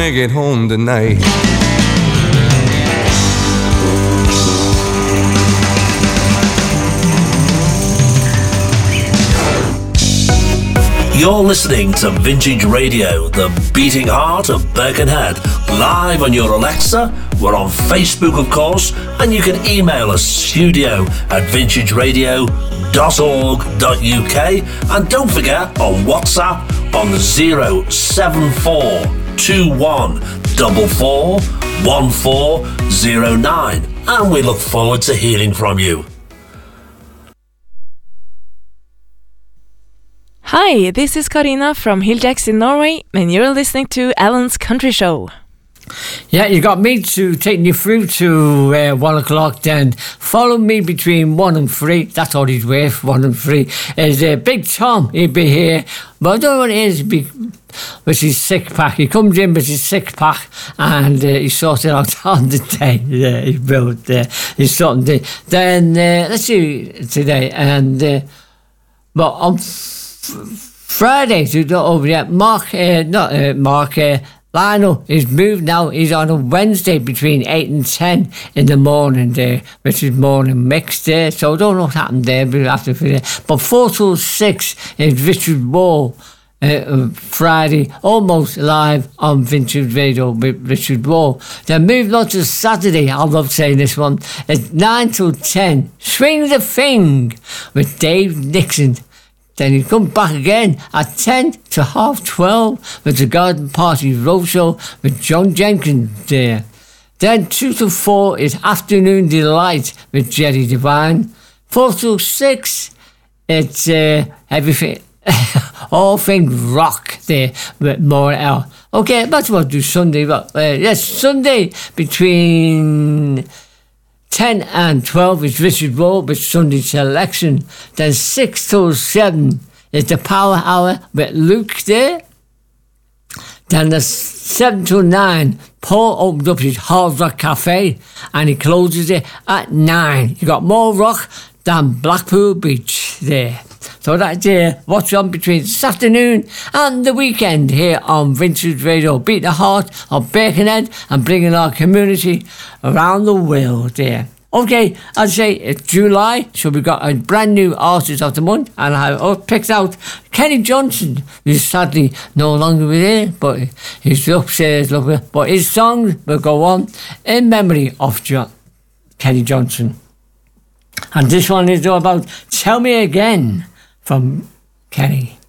make it home tonight. You're listening to Vintage Radio, the beating heart of Birkenhead, live on your Alexa. We're on Facebook, of course, and you can email us studio@vintageradio.org.uk, and don't forget on WhatsApp on the 07421441409, and we look forward to hearing from you. Hi, this is Karina from Hilljacks in Norway, and you're listening to Alan's Country Show. Yeah, you got me to taking you through to 1 o'clock. Then follow me between 1 and 3. That's all he's worth, 1 and 3. Is Big Tom. He'll be here, but I don't know what it is. With his sick pack, he comes in with his sick pack, and he sorts it out on the day. Yeah, he built his something. Then let's see today, and but on Friday, so not over yet. Lionel is moved now. He's on a Wednesday between 8 and 10 in the morning there, which is morning mix there. So I don't know what happened there, but after but 4 till 6 is Richard Wall. Friday, almost live on Vintage Radio with Richard Wall. Then moving on to Saturday, I love saying this one. It's 9 till 10. Swing the Thing with Dave Nixon. Then he comes back again at 10 to 12:30 with the Garden Party Roadshow with John Jenkins there. Then 2 to 4 is Afternoon Delight with Jerry Devine. 4 to 6, it's everything, all things rock there with more L. Okay, that's what I do Sunday. But yes, Sunday between 10 and 12 is Richard Rowe with Sunday Selection. Then 6 till 7 is the Power Hour with Luke there. Then the 7 till 9, Paul opens up his Hard Rock Cafe and he closes it at 9. You got more rock than Blackpool Beach there. So that's what's on between this afternoon and the weekend here on Vintage Radio. Beat the heart of Birkenhead and bringing our community around the world there. Okay, I'd say it's July, so we've got a brand new artist of the month, and I've picked out Kenny Johnson, who's sadly no longer with here, but he's upstairs looking. But his song will go on in memory of Kenny Johnson. And this one is all about Tell Me Again from Kenny.